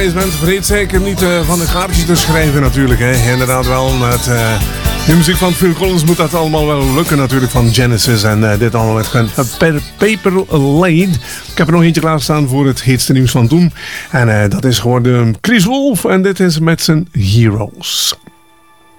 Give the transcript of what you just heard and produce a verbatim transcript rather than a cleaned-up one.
Deze band vergeet zeker niet uh, van een kaartje te schrijven natuurlijk. Hè. Inderdaad wel met uh, de muziek van Phil Collins moet dat allemaal wel lukken natuurlijk van Genesis. En uh, dit allemaal met uh, Paper Laid. Ik heb er nog eentje klaarstaan voor het heetste nieuws van toen. En uh, dat is geworden Chris Wolf en dit is met zijn Heroes.